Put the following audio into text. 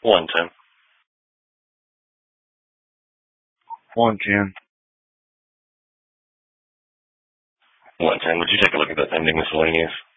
110. 110. 110. Would you take a look at that pending miscellaneous?